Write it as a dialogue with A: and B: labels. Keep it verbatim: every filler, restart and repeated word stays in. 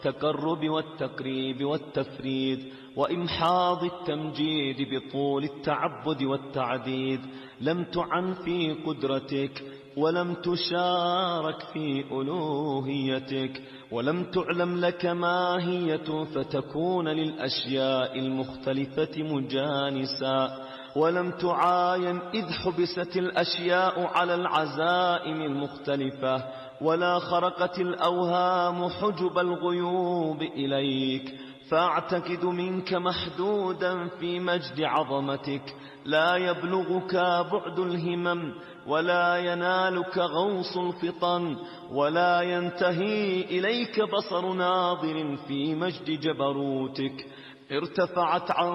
A: التقرب والتقريب والتفريد وإمحاض التمجيد بطول التعبد والتعديد. لم تعن في قدرتك ولم تشارك في ألوهيتك ولم تعلم لك ماهية فتكون للأشياء المختلفة مجانسا، ولم تعاين إذ حبست الأشياء على العزائم المختلفة، ولا خرقت الأوهام حجب الغيوب إليك، فاعتقد منك محدودا في مجد عظمتك، لا يبلغك بعد الهمم ولا ينالك غوص الفطن، ولا ينتهي إليك بصر ناظر في مجد جبروتك. ارتفعت عن